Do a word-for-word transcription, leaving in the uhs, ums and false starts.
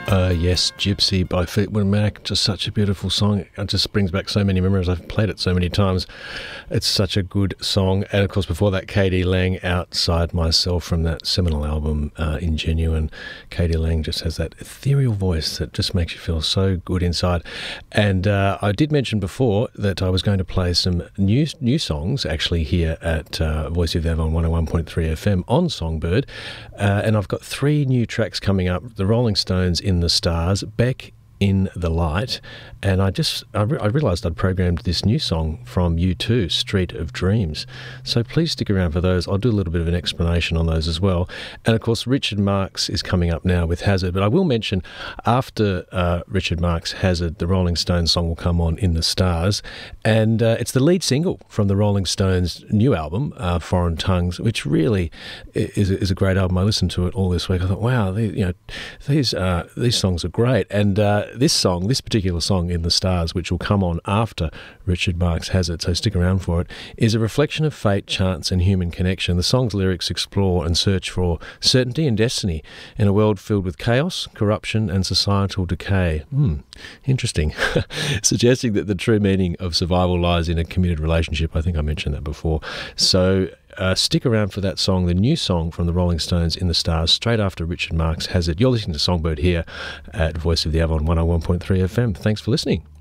Uh, yes, Gypsy by Fleetwood Mac, just such a beautiful song. It just brings back so many memories. I've played it so many times. It's such a good song. And of course, before that, K D Lang, Outside Myself, from that seminal album, uh, Ingenuine. K D Lang just has that ethereal voice that just makes you feel so good inside. And uh, I did mention before that I was going to play some new new songs, actually, here at uh, Voice of the Avon one oh one point three F M on Songbird. Uh, and I've got three new tracks coming up. The Rolling Stones, In the Stars, Beck, In the Light, and I just I, re- I realised I'd programmed this new song from U two, Street of Dreams. So please stick around for those. I'll do a little bit of an explanation on those as well. And of course, Richard Marx is coming up now with Hazard, but I will mention after uh, Richard Marx' Hazard, the Rolling Stones song will come on, In the Stars, and uh, it's the lead single from the Rolling Stones' new album, uh, Foreign Tongues, which really is, is a great album. I listened to it all this week. I thought, wow, they, you know, these uh, these songs are great, and uh, this song, this particular song, In the Stars, which will come on after Richard Marx has it, so stick around for it, is a reflection of fate, chance and human connection. The song's lyrics explore and search for certainty and destiny in a world filled with chaos, corruption and societal decay. Hmm, interesting. Suggesting that the true meaning of survival lies in a committed relationship. I think I mentioned that before. So Uh, stick around for that song, the new song from the Rolling Stones, In the Stars, straight after Richard Marx has it. You're listening to Songbird here at Voice of the Avon one oh one point three F M. Thanks for listening.